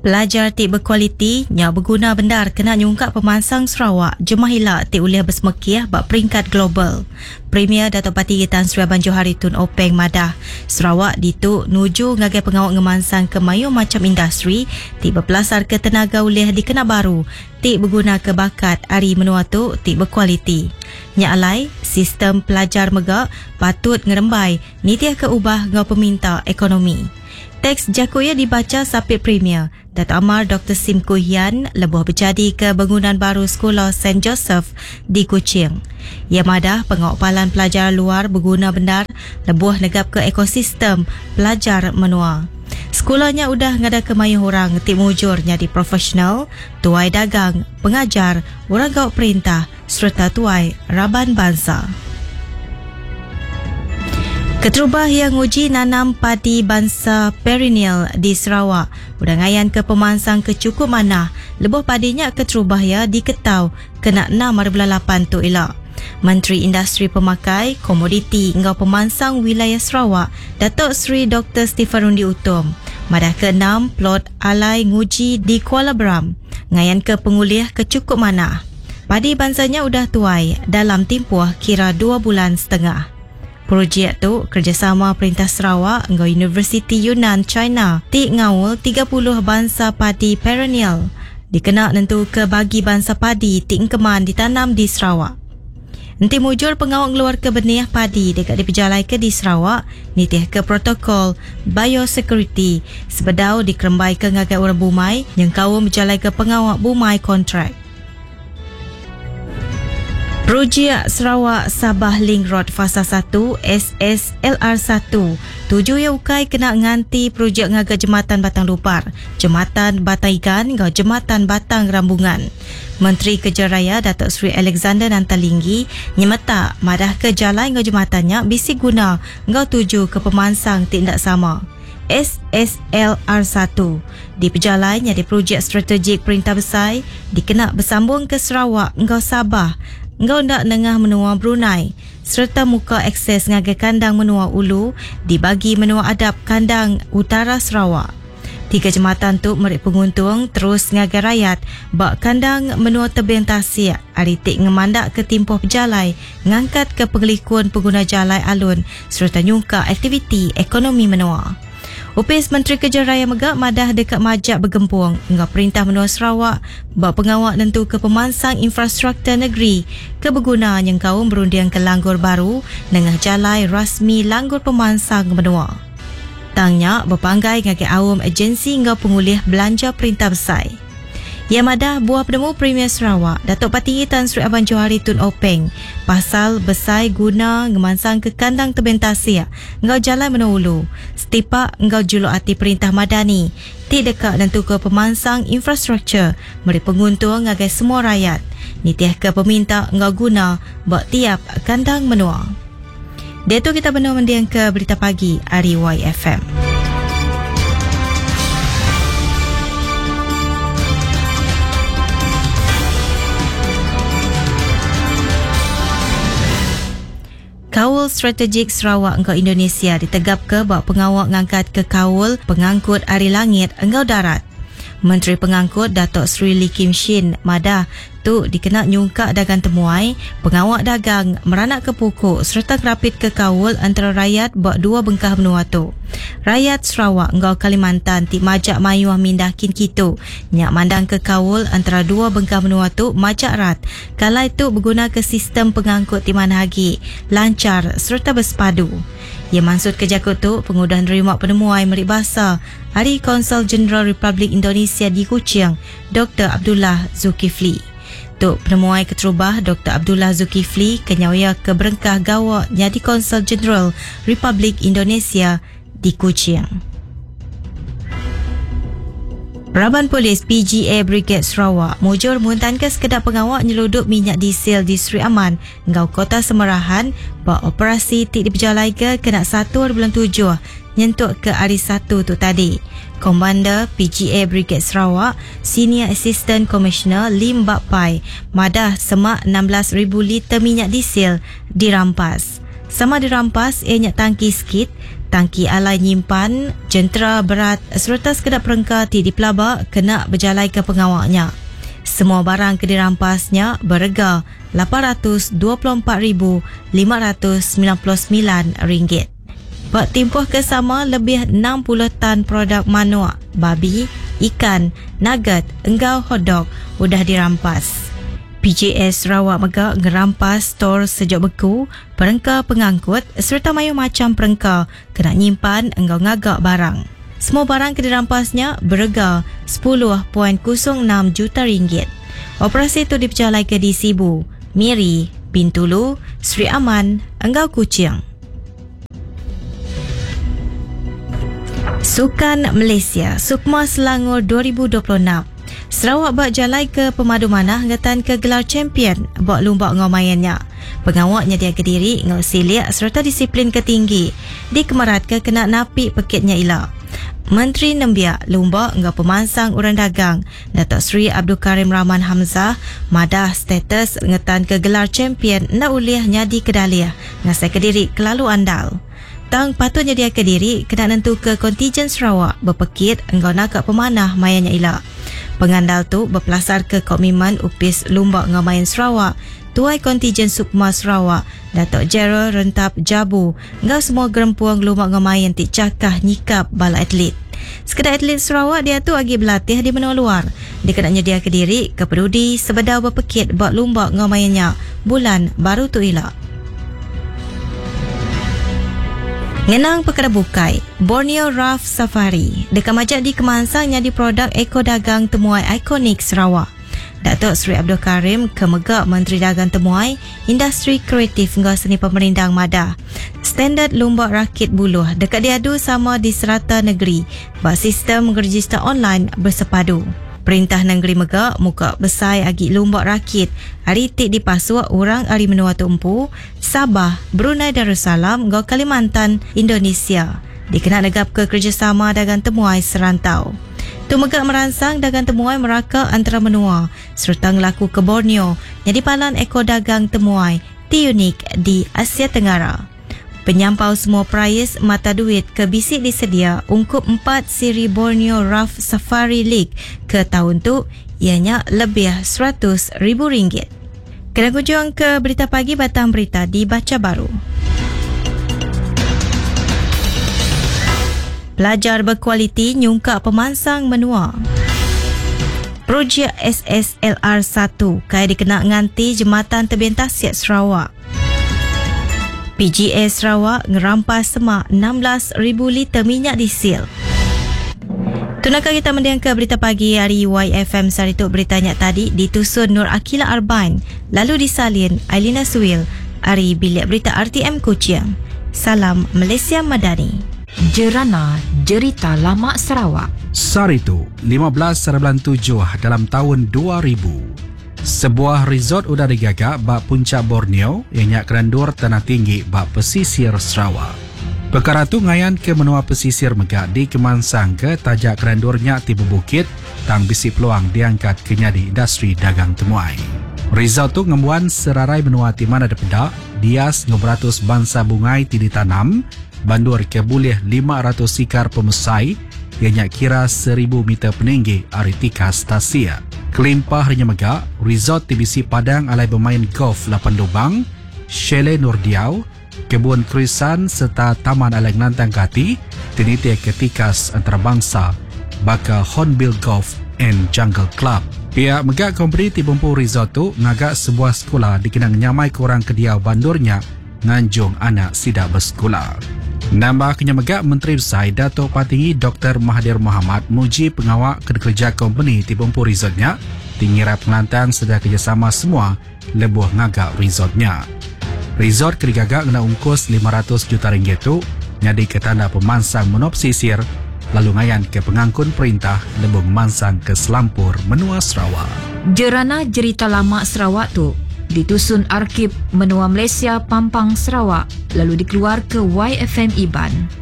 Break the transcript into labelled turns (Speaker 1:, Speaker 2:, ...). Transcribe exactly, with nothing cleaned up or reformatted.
Speaker 1: Pelajar tik berkualiti yang berguna benar kena nyungkak pemansang Sarawak jemaah hilak tik uliah bersemekiah bak peringkat global. Premier Datuk Parti Tan Sri Abang Johari Tun Openg madah Sarawak dituk nuju ngagai pengawak ngemansang ke mayu macam industri tik berpelasar ke tenaga uliah di Kena Baru tik berguna ke bakat ari menua tu tik berkualiti. Nya alai sistem pelajar megak patut ngerembai nitiah ke ubah ngau peminta ekonomi. Teks jakuya dibaca Sapit Premier Datuk Amar Doktor Sim Kuhian lebuh berjadi ke bangunan baru sekolah Saint Joseph di Kuching. Ia madah pengawalan pelajar luar berguna benar lebuh negap ke ekosistem pelajar menua. Sekolahnya udah ngada kemayuh orang tik mujurnya di profesional, tuai dagang, pengajar, orang gaut perintah serta tuai raban bangsa. Keterubah yang uji nanam padi bangsa perennial di Sarawak udah ngayan ke pemansang kecukup mana lebuh padinya keterubah ya diketau kena enam lapan tu elak. Menteri Industri Pemakai, Komoditi engau Pemansang Wilayah Sarawak Datuk Seri Doktor Stephen Rundi Utom madah ke enam plot alai nguji di Kuala Beram ngayan ke penguliah kecukup mana. Padi bangsanya udah tuai dalam tempoh kira dua bulan setengah. Projek tu kerjasama Perintah Sarawak dengan Universiti Yunnan China tik ngawal tiga puluh bangsa padi perennial dikena nentu ke bagi bangsa padi tik keman ditanam di Sarawak. Nanti mujur pengawal ngeluar ke benih padi dekat diperjalai ke di Sarawak nitih ke protokol biosecurity sebedau dikerembai ke ngagai orang bumai yang kaum berjalai ke pengawal bumai kontrak. Projek Sarawak Sabah Link Road Fasa satu S S L R satu tujuh ya ukai kena nganti projek ngaga Jembatan Batang Lupar, Jembatan Batang Ikan ngau Jembatan Batang Rambungan. Menteri Kerja Raya Datuk Seri Alexander Nantalinggi nyemeta madah ke jalan ngau jembatannya bisi guna ngau tuju ke pemansang tindak sama. S S L R satu di perjalannya di projek strategik Perintah Besar dikena bersambung ke Sarawak ngau Sabah ngau ndak nengah menua Brunei serta muka akses ngagai kandang menua Ulu dibagi menua adap kandang utara Sarawak. Tiga jembatan tu merik penguntung terus ngagai rakyat bak kandang menua tebing tasik aritik ngemandak ke timpoh pejalai ngangkat ke pengelikuan pengguna jalai alun serta nyungka aktiviti ekonomi menua. Upis Menteri Kerja Raya Megak madah dekat majak bergempung hingga Perintah Menua Sarawak bak pengawak nentu ke pemansang infrastruktur negeri ke berguna yang kaum berundiang ke langgur baru nengah jalai rasmi langgur pemansang menua. Tangnya berpanggai ngagai awam agensi hingga pengulih belanja Perintah Besar. Ia madah buah penemu Premier Sarawak Datuk Parti Tan Sri Abang Johari Tun Openg pasal besai guna ngemansang ke kandang tebing tasik ngau jalan menulu setipak ngau juluk hati Perintah Madani ti dekat nentu ke pemansang infrastruktur meri penguntung ngagai semua rakyat nitiah ke peminta ngau guna bak tiap kandang menua. Dia tu kita benar mendiang ke berita pagi hari Y F M. Kawul Strategik Sarawak engkau Indonesia ditegap ke bak pengawak ngangkat ke kawul pengangkut ari langit engkau darat. Menteri Pengangkut Datuk Seri Lee Kim Shin madah tu dikena nyungkak dagang temuai pengawak dagang meranak ke pokok serta kerapit ke kawul antara rakyat bak dua bengkah benua tu. Rakyat Sarawak engkau Kalimantan ti majak mayuah mindakin kitu nyak mandang ke kawul antara dua bengkah benua tu majak rat kalai tu berguna ke sistem pengangkut ti manhagi lancar serta bersepadu. Ia maksud ke jakut tu pengudahan rimak penemuai merik bahasa Hari Konsul Jeneral Republik Indonesia di Kuching Doktor Abdullah Zulkifli. Tu penemuai keterubah Doktor Abdullah Zulkifli kenyawaya ke berengkah gawak jadi Konsul Jeneral Republik Indonesia di Kuching. Raban Polis P G A Brigade Sarawak mujur muntan ke sekedar pengawak nyeluduk minyak diesel di Sri Aman ngau Kota Semerahan bak operasi tik diperjalai ke kena satu bulan tujuh nyentuk ke hari satu tu tadi. Komander P G A Brigade Sarawak Senior Assistant Commissioner Lim Bak Pai madah semak enam belas ribu liter minyak diesel dirampas. Sama dirampas ianya tangki sikit tangki alai nyimpan, jentera berat serta sekedar perengkah ti di pelabak kena berjalai ke pengawaknya. Semua barang ke dirampasnya berharga lapan ratus dua puluh empat ribu lima ratus sembilan puluh sembilan ringgit. Bak timpuh kesama lebih enam puluh tan produk manuak, babi, ikan, nugget, enggau hotdog sudah dirampas. P J S Sarawak Megak ngerampas stor sejak beku, perengkah pengangkut serta mayu macam perengkah kena nyimpan enggau ngagak barang. Semua barang ke dirampasnya berharga sepuluh perpuluhan kosong enam juta ringgit. Operasi itu diperjalai ke di Sibu, Miri, Bintulu, Sri Aman, Enggau Kuching. Sukan Malaysia, Sukma Selangor dua ribu dua puluh enam. Sarawak bak jalai ke pemadu manah ngatan ke gelar champion bak lumba ngomayannya. Pengawaknya dia kediri ngau siliak serta disiplin ketinggi. Di kemarat ke kena napi pekitnya ila. Menteri Nembiak lumba ngau pemansang urang dagang Datuk Seri Abdul Karim Rahman Hamzah madah status ngatan ke gelar champion na uliahnya di Kedalia ngasai kediri kelalu andal. Tang patutnya dia kediri kena nentu ke kontijen Sarawak berpekit engkau nak pemanah mayanya ila. Pengandal tu berpelasar ke komitmen upis lumba ngamayan Sarawak, Tuai kontijen Sukma Sarawak, Datuk Gerald Rentap Jabu, ngau semua gerempuang lumba ngamayan ti cakah nyikap bala atlet. Sekedar atlet Sarawak dia tu agi berlatih di benua luar. Dia kena nyedia kediri ke pedudi sebedau berpekit bak lumba ngamayannya bulan baru tu ila. Ngenang perkara bukai, Borneo Rough Safari dekat majak di kemansangnya di produk Eko Dagang Temuai ikonik Sarawak. Datuk Seri Abdul Karim Kemegak Menteri Dagang Temuai, Industri Kreatif hingga Seni Pemerintah Madah. Standard lumba rakit buluh dekat diadu sama di serata negeri, bak sistem register online bersepadu. Perintah Negeri Megak muka besar agi lumba rakit hari tik dipasuk orang hari menua tumpu Sabah, Brunei Darussalam, Gau Kalimantan, Indonesia. Dikena negap ke kerjasama dagang temuai serantau. Tu Megak merangsang dagang temuai Melaka antara menua serta ngelaku ke Borneo yang dipalan Eko Dagang Temuai ti unik di Asia Tenggara. Penyampau semua prize mata duit ke bisik disedia ungkup empat siri Borneo Rough Safari League ke tahun tu ianya lebih seratus ribu ringgit. Kena kunjung ke Berita Pagi Batang Berita di Baca Baru. Pelajar berkualiti nyungkak pemansang menua. Projek S S L R satu kaya dikena nganti Jembatan Tebing Tasiat Sarawak. P G S Sarawak ngerampas semak enam belas ribu liter minyak diesel. Tunakah kita mendengar ke Berita Pagi hari Y F M Sarituk beritanya tadi ditusun Nur Akila Arbain, lalu disalin Ailina Suil, hari Bilik Berita R T M Kuching. Salam Malaysia Madani.
Speaker 2: Jerana Jerita Lama Sarawak.
Speaker 3: Saritu lima belas bulan tujuh dalam tahun dua ribu. Sebuah resort sudah digagak bak puncak Borneo yang nyak kerandur tanah tinggi bak pesisir Sarawak. Perkara tu ngayan ke menua pesisir Megak di kemansang ke tajak kerandur nyak tiba bukit tang bisi peluang diangkat ke nyadi industri dagang temuai. Resort tu ngembuan serarai menua ti mana ada pedak, dias ngobratus bangsa bungai ti ditanam, bandur ke boleh lima ratus sikar pemesai yang nyak kira seribu meter peninggi aritika stasia. Kelimpah hanya Megak, resort T B C Padang alai bermain golf lapan lubang, chalet Nordiau, kebun krisan serta taman alai nantang kati, tiniti ketikas antarabangsa, baka Hornbill Golf and Jungle Club. Pihak Megak Company ti bumpu resort tu ngagak sebuah sekolah dikenang nyamai korang kediau bandurnya nganjung anak sidak bersekolah. Nambah kenya Megak Menteri Besar Datuk Patinggi Doktor Mahathir Mohamad muji pengawak kerja company ti bumpu resortnya tingira pengelantang sedar kerjasama semua lebuh ngagak resortnya. Resort kerigagak kena ungkus lima ratus juta ringgit tu nyadi ke tanda pemansang menop sisir lalu ngayan ke pengangkun perintah lebuh memansang ke Selampur menua Sarawak.
Speaker 2: Jerana Jerita Lama Sarawak tu ditusun Arkib Menua Malaysia Pampang Sarawak lalu dikeluar ke Y F M Iban.